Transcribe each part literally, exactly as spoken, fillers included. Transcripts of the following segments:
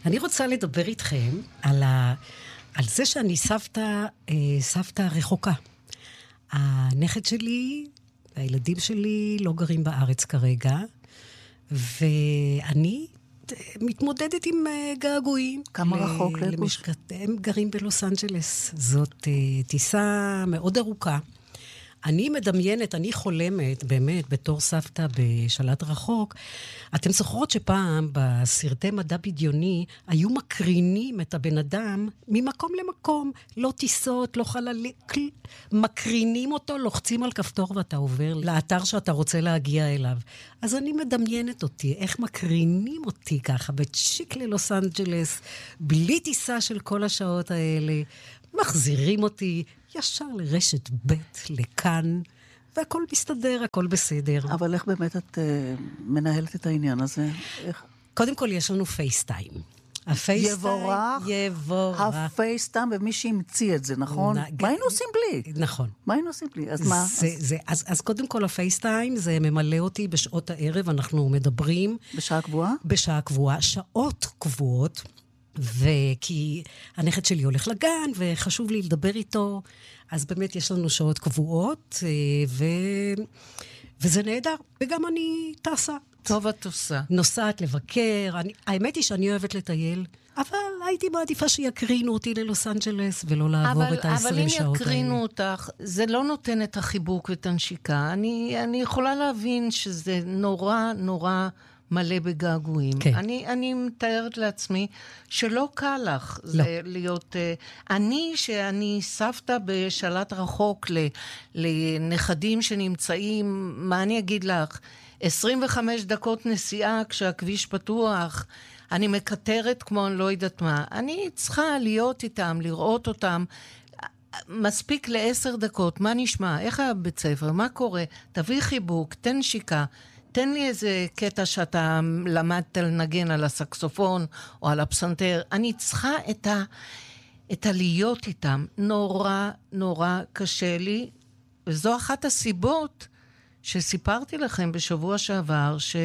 אני רוצה לדבר איתכם על, ה... על זה שאני סבתא, סבתא רחוקה. הנכד שלי, הילדים שלי לא גרים בארץ כרגע, ואני מתמודדת עם געגועים. כמה רחוק לגוש? הם גרים בלוס אנג'לס. זאת טיסה מאוד ארוכה. אני מדמיינת, אני חולמת, באמת, בתור סבתא בשלט רחוק. אתם זוכרות שפעם בסרטי מדע בדיוני, היו מקרינים את הבן אדם ממקום למקום. לא טיסות, לא חללים, מקרינים אותו, לוחצים על כפתור ואתה עובר לאתר שאתה רוצה להגיע אליו. אז אני מדמיינת אותי, איך מקרינים אותי ככה, בצ'יק ללוס אנג'לס, בלי טיסה של כל השעות האלה. מחזירים אותי ישר לרשת ב' לכאן, והכל מסתדר, הכל בסדר. אבל איך באמת את uh, מנהלת את העניין הזה? איך? קודם כל יש לנו פייסטיים. הפייסטיים יבורך, יבורך. הפייסטיים, ומי שהמציא את זה, נכון? נ... מה היינו עושים בלי? נכון. מה היינו עושים בלי? אז מה? זה, אז... זה, אז, אז קודם כל הפייסטיים, זה ממלא אותי בשעות הערב, אנחנו מדברים. בשעה קבועה? בשעה קבועה, שעות קבועות. וכי הנכד שלי הולך לגן, וחשוב לי לדבר איתו, אז באמת יש לנו שעות קבועות, ו... וזה נהדר. וגם אני טסה. טוב את עושה. נוסעת לבקר. אני... האמת היא שאני אוהבת לטייל, אבל הייתי מעדיפה שיקרינו אותי ללוס אנג'לס, ולא לעבור אבל, את ה-עשרים שעות האלה. אבל אם יקרינו אותך, זה לא נותן את החיבוק ואת הנשיקה. אני, אני יכולה להבין שזה נורא נורא מלא בגעגועים. כן. אני, אני מתארת לעצמי שלא קל לך לא. זה להיות... אני, שאני סבתא בשלט רחוק ל, לנכדים שנמצאים, מה אני אגיד לך? עשרים וחמש דקות נסיעה כשהכביש פתוח, אני מקטרת כמו אני לא יודעת מה. אני צריכה להיות איתם, לראות אותם, מספיק לעשר דקות, מה נשמע? איך היה בית ספר? מה קורה? תביא חיבוק, תן שיקה. תן לי איזה קטע שאתה למדת לנגן על הסקסופון או על הפסנתר. אני צריכה את ה, את הלהיות איתם. נורא, נורא קשה לי. וזו אחת הסיבות שסיפרתי לכם בשבוע שעבר, ש,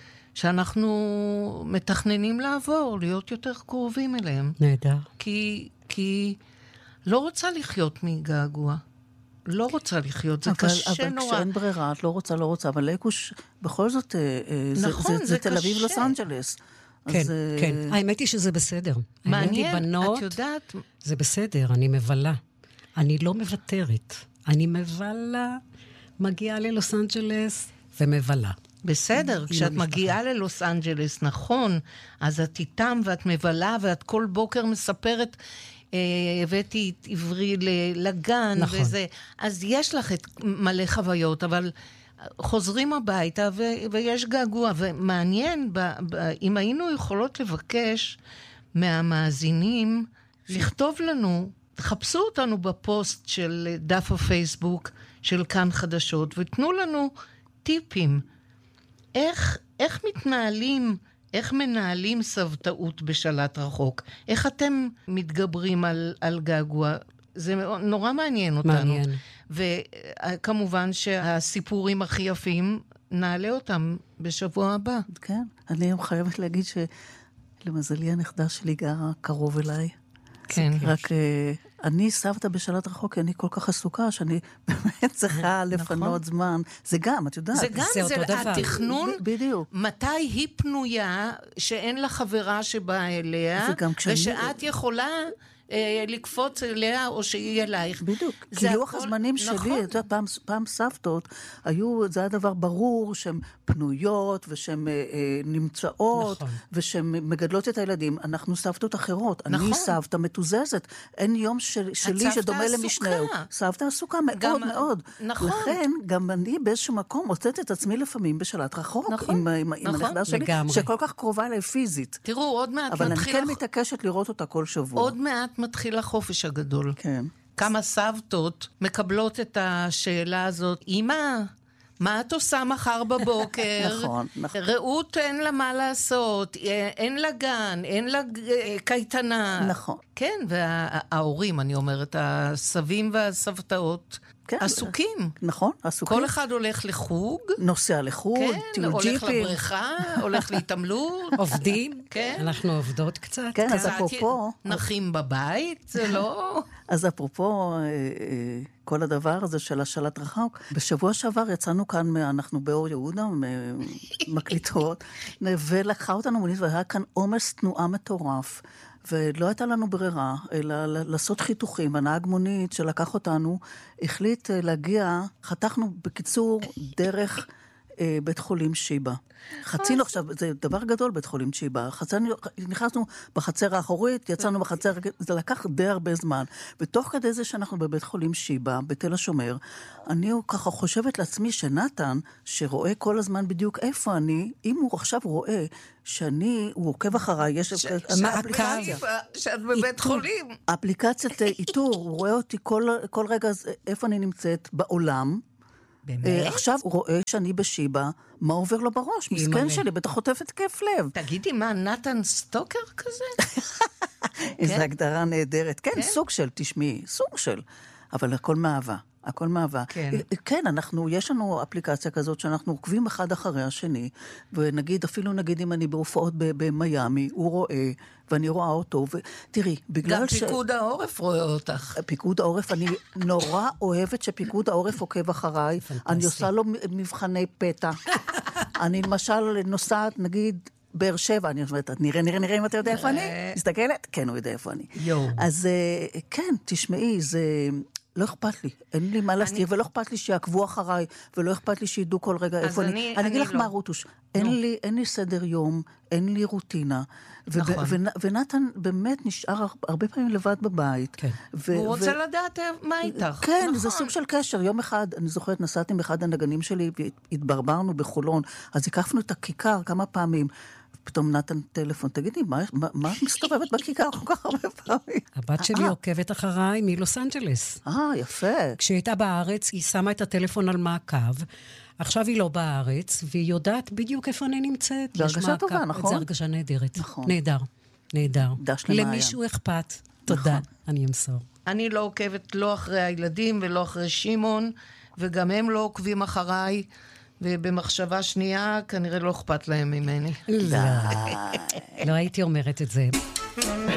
שאנחנו מתכננים לעבור, להיות יותר קרובים אליהם. נהדר. כי, כי לא רוצה לחיות מגעגוע. לא רוצה לחיות, זה אבל, קשה אבל נורא. אבל כשאין ברירה, את לא רוצה, לא רוצה, אבל לקוש, בכל זאת, נכון, זה, זה, זה תל אביב לוס אנג'לס. כן, אז, כן. האמת היא שזה בסדר. מעניין, בנות, את יודעת? זה בסדר, אני מבלה. אני לא מוותרת. אני מבלה, מגיעה ללוס אנג'לס ומבלה. בסדר, כשאת מגיעה ללוס אנג'לס, נכון, אז את איתם ואת מבלה ואת כל בוקר מספרת, הבאתי את עברי לגן, נכון. וזה, אז יש לך את מלא חוויות, אבל חוזרים הביתה ו, ויש געגוע, ומעניין, ב, ב, אם היינו יכולות לבקש מהמאזינים, לכתוב לנו, תחפשו אותנו בפוסט של דף הפייסבוק של כאן חדשות, ותנו לנו טיפים, איך, איך מתנהלים, איך מנהלים סבתאות בשלט רחוק? איך אתם מתגברים על, על געגוע? זה נורא מעניין אותנו. מעניין. וכמובן שהסיפורים הכי יפים, נעלה אותם בשבוע הבא. כן, אני חייבת להגיד שלמזלי הנכדה שלי גרה קרוב אליי. כן. רק אני סבתא בשלט רחוק, כי אני כל כך עסוקה, שאני באמת צריכה לפנות זמן. זה גם, את יודעת. זה גם, זה התכנון. בדיוק. מתי היא פנויה, שאין לה חברה שבאה אליה, ושאת יכולה לקפוץ אליה, או שהיא אלייך. בדיוק. כי לוח הזמנים שלי, פעם סבתות, היו, זה היה דבר ברור, שהן פנויות, ושהן נמצאות, ושהן מגדלות את הילדים. אנחנו סבתות אחרות. אני סבתא מתוזזת. אין יום שלי שדומה למשנהו. סבתא עסוקה מאוד מאוד. לכן, גם אני באיזשהו מקום מוצאת את עצמי לפעמים בשלט רחוק, עם הנכדה שלי, שכל כך קרובה אליי פיזית. תראו, עוד מעט מתחיל... אבל אני כן מתעקשת לראות אותה כל שבוע. עוד מעט מתחיל החופש הגדול. כן. כמה סבתות מקבלות את השאלה הזאת, אמא, מה את עושה מחר בבוקר? נכון, נכון. רעות אין לה מה לעשות, אין לה גן, אין לה קייטנה. נכון. כן, וההורים, אני אומרת, הסבים והסבתאות, כן. עסוקים. נכון, עסוקים. כל אחד הולך לחוג. נוסע לחוג, כן, טיול הולך ג'יפים. לבריכה, הולך להתעמלות. עובדים, כן. אנחנו עובדות קצת. כן, אז קצת אפרופו... נחים בבית, זה לא... אז אפרופו אה, אה, כל הדבר הזה של השלט רחוק, בשבוע שעבר יצאנו כאן, אנחנו באור יהודה, מקליטות, ולקחה אותנו מונית, והיה כאן עומס תנועה מטורף, ולא הייתה לנו ברירה, אלא לעשות חיתוכים. הנהג מונית שלקח אותנו, החליט להגיע, חתכנו בקיצור דרך אה, בית חולים שיבא. חצינו עכשיו, זה דבר גדול בית חולים שיבא, חצינו, נכנסנו בחצר האחורית, יצאנו בחצר, זה לקח די הרבה זמן, ותוך כדי זה שאנחנו בבית חולים שיבא, בתל השומר, אני ככה חושבת לעצמי שנתן, שרואה כל הזמן בדיוק איפה אני, אם הוא עכשיו רואה שאני, הוא עוקב אחריי, יש אפליקציה, שאת בבית חולים. אפליקציית איתור, הוא רואה אותי כל רגע איפה אני נמצאת בעולם, באמת? עכשיו הוא רואה שאני בשיבה, מה עובר לו בראש? מסכן שלי, בטח חוטפת כיף לב. תגידי, מה, נתן סטוקר כזה? איזו הגדרה נהדרת. כן, סוג של, תשמעי, סוג של. אבל הכל מאהבה. הכל מאהבה. כן. כן, אנחנו, יש לנו אפליקציה כזאת שאנחנו עוקבים אחד אחרי השני, ונגיד, אפילו נגיד אם אני בהופעות במיימי, הוא רואה, ואני רואה אותו, ותראי, בגלל ש... גם פיקוד העורף רואה אותך. פיקוד העורף, אני נורא אוהבת שפיקוד העורף עוקב אחריי, אני עושה לו מבחני פתע. אני למשל נוסעת, נגיד, באר שבע, אני אומרת, נראה, נראה, נראה אם אתה יודע איפה אני? מסתכלת? כן, הוא יודע איפה אני. אז כן, תשמעי, זה... לא אכפת לי, אין לי מה להסתיר, ולא אכפת לי שיעקבו אחריי, ולא אכפת לי שידעו כל רגע איפה אני. אני אגיד לך מה, רוטוש, אין לי סדר יום, אין לי רוטינה, ונתן באמת נשאר הרבה פעמים לבד בבית. הוא רוצה לדעת מה איתך. כן, זה סוג של קשר. יום אחד, אני זוכרת, נסעתי עם אחד הנגנים שלי, והתברברנו בחולון, אז הקפנו את הכיכר כמה פעמים, פתאום נתן טלפון, תגידי, מה, מה, מה את מסתובבת בכיכר כל כך הרבה פעמים? הבת שלי עוקבת אחריי מלוס אנג'לס. אה, יפה. כשהיא הייתה בארץ, היא שמה את הטלפון על מעקב, עכשיו היא לא בארץ, והיא יודעת בדיוק איפה אני נמצאת. זה הרגשה טובה, נכון? זה הרגשה נהדרת. נכון. נהדר, נהדר. דש למעיה. למישהו אכפת. תודה, אני אמסור. אני לא עוקבת לא אחרי הילדים ולא אחרי שימון, וגם הם לא עוקבים אחריי, ובמחשבה שנייה כנראה לא אכפת להם ממני. לא, לא הייתי אומרת את זה.